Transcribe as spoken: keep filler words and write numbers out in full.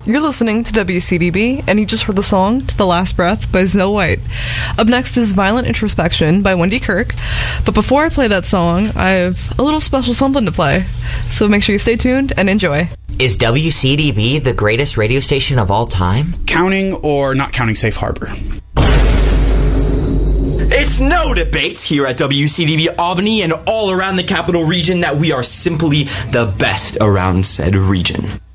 You're listening to W C D B, and you just heard the song To the Last Breath by Snow White. Up next is Violent Introspection by Wendy Kirk. But before I play that song, I have a little special something to play. So make sure you stay tuned and enjoy. Is W C D B the greatest radio station of all time? Counting or not counting Safe Harbor? It's no debate here at W C D B Albany and all around the Capital Region that we are simply the best around said region.